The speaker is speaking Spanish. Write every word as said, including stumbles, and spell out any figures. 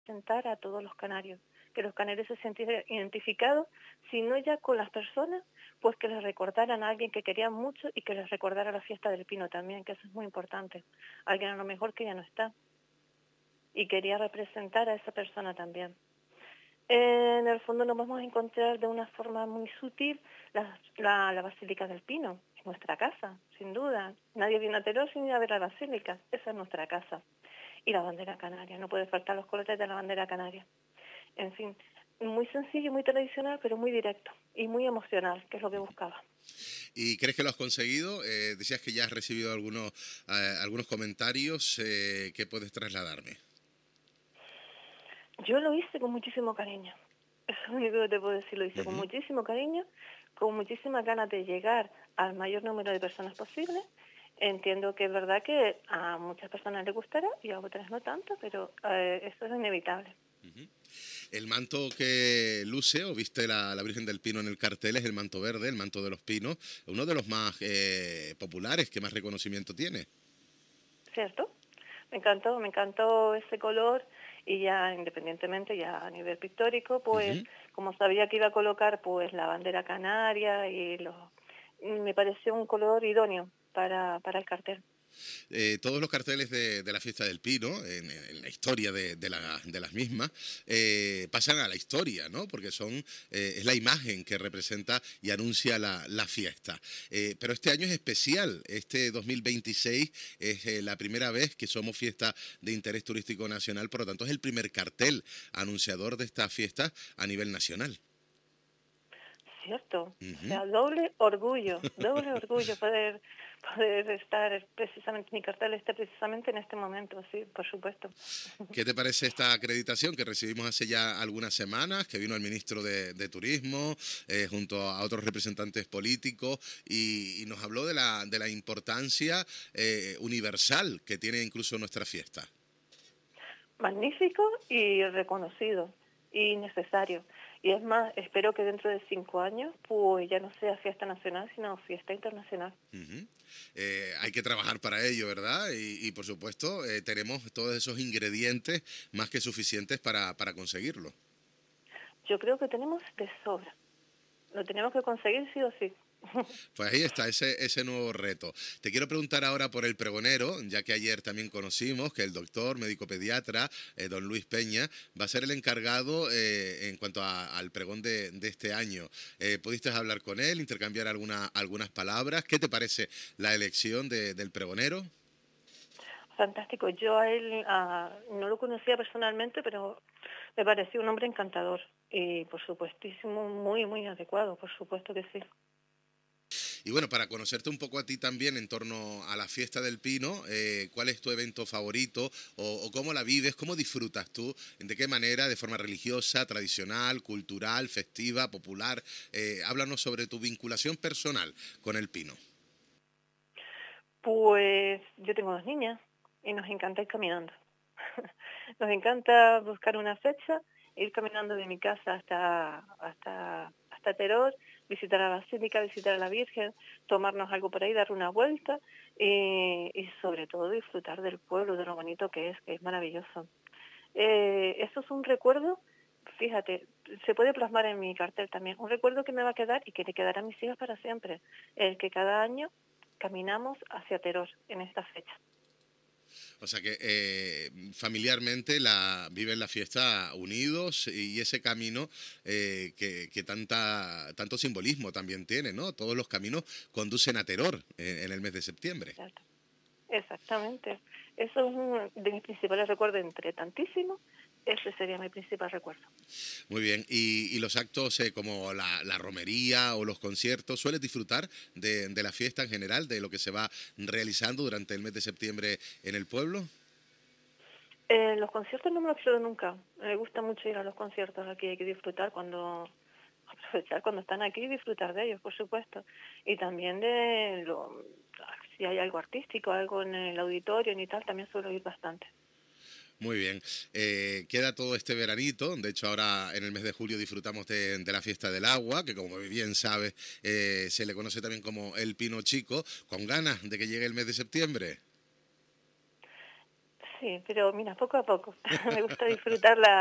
representar a todos los canarios, que los canarios se sintieran identificados, si no ya con las personas, pues que les recordaran a alguien que querían mucho y que les recordara la fiesta del Pino también, que eso es muy importante. Alguien a lo mejor que ya no está y quería representar a esa persona también. En el fondo nos vamos a encontrar de una forma muy sutil la, la, la Basílica del Pino, es nuestra casa, sin duda. Nadie viene a Teror sin ir a ver la Basílica, esa es nuestra casa. Y la bandera canaria, no puede faltar los colores de la bandera canaria. En fin, muy sencillo, muy tradicional, pero muy directo y muy emocional, que es lo que buscaba. ¿Y crees que lo has conseguido? Eh, decías que ya has recibido algunos, eh, algunos comentarios eh, que puedes trasladarme. Yo lo hice con muchísimo cariño. Eso es lo único que te puedo decir, lo hice con Uh-huh. muchísimo cariño, con muchísimas ganas de llegar al mayor número de personas posible. Entiendo que es verdad que a muchas personas les gustará y a otras no tanto, pero eh, eso es inevitable. Uh-huh. El manto que luce o viste la, la Virgen del Pino en el cartel es el manto verde, el manto de los pinos, uno de los más eh, populares, que más reconocimiento tiene. ¿Cierto? Me encantó, me encantó ese color y ya independientemente, ya a nivel pictórico, pues Uh-huh. como sabía que iba a colocar pues la bandera canaria y los, me pareció un color idóneo para, para el cartel. Eh, todos los carteles de, de la fiesta del Pino, en, en la historia de, de, la, de las mismas, eh, pasan a la historia, ¿no? Porque son, eh, es la imagen que representa y anuncia la, la fiesta. Eh, pero este año es especial, este dos mil veintiséis es eh, la primera vez que somos fiesta de interés turístico nacional, por lo tanto es el primer cartel anunciador de esta fiesta a nivel nacional. Cierto, o Uh-huh. sea, doble orgullo, doble orgullo poder poder estar precisamente, mi cartel esté precisamente en este momento, sí, por supuesto. ¿Qué te parece esta acreditación que recibimos hace ya algunas semanas, que vino el ministro de, de Turismo eh, junto a otros representantes políticos y, y nos habló de la, de la importancia eh, universal que tiene incluso nuestra fiesta? Magnífico y reconocido y necesario. Y es más, espero que dentro de cinco años pues ya no sea fiesta nacional, sino fiesta internacional. Uh-huh. Eh, hay que trabajar para ello, ¿verdad? Y, y por supuesto, eh, tenemos todos esos ingredientes más que suficientes para, para conseguirlo. Yo creo que tenemos de sobra. Lo tenemos que conseguir sí o sí. Pues ahí está, ese, ese nuevo reto. Te quiero preguntar ahora por el pregonero, ya que ayer también conocimos que el doctor, médico pediatra, eh, don Luis Peña, va a ser el encargado eh, en cuanto a, al pregón de, de este año. Eh, ¿Pudiste hablar con él, intercambiar alguna, algunas palabras? ¿Qué te parece la elección de, del pregonero? Fantástico. Yo a él a, no lo conocía personalmente, pero me pareció un hombre encantador y por supuestísimo muy, muy adecuado, por supuesto que sí. Y bueno, para conocerte un poco a ti también en torno a la fiesta del Pino, eh, ¿cuál es tu evento favorito o, o cómo la vives, cómo disfrutas tú, de qué manera, de forma religiosa, tradicional, cultural, festiva, popular? Eh, háblanos sobre tu vinculación personal con el Pino. Pues yo tengo dos niñas y nos encanta ir caminando. Nos encanta buscar una fecha, ir caminando de mi casa hasta hasta hasta Teror, visitar a la Basílica, visitar a la Virgen, tomarnos algo por ahí, dar una vuelta y, y sobre todo disfrutar del pueblo, de lo bonito que es, que es maravilloso. Eh, eso es un recuerdo, fíjate, se puede plasmar en mi cartel también, un recuerdo que me va a quedar y que le quedará a mis hijas para siempre, el que cada año caminamos hacia Teror en esta fecha. O sea que eh, familiarmente la, viven la fiesta unidos y ese camino eh, que, que tanta, tanto simbolismo también tiene, ¿no? Todos los caminos conducen a Teror en, en el mes de septiembre. ¿Cierto? Exactamente. Eso es uno de mis principales recuerdos entre tantísimos. Ese sería mi principal recuerdo. Muy bien, y, y los actos eh, como la, la romería o los conciertos, ¿sueles disfrutar de, de la fiesta en general, de lo que se va realizando durante el mes de septiembre en el pueblo? Eh, los conciertos no me los pierdo nunca. Me gusta mucho ir a los conciertos aquí. Hay que disfrutar cuando, aprovechar cuando están aquí y disfrutar de ellos, por supuesto. Y también de lo, si hay algo artístico, algo en el auditorio y tal, también suelo ir bastante. Muy bien. Eh, queda todo este veranito. De hecho, ahora en el mes de julio disfrutamos de, de la fiesta del agua, que como bien sabes, eh, se le conoce también como el Pino Chico, con ganas de que llegue el mes de septiembre. Sí, pero mira, poco a poco. Me gusta disfrutar la